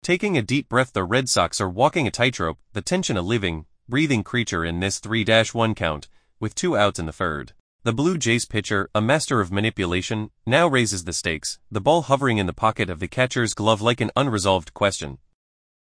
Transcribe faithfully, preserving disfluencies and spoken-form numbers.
Taking a deep breath, the Red Sox are walking a tightrope, the tension a living, breathing creature in this three one count, with two outs in the third. The Blue Jays pitcher, a master of manipulation, now raises the stakes, the ball hovering in the pocket of the catcher's glove like an unresolved question.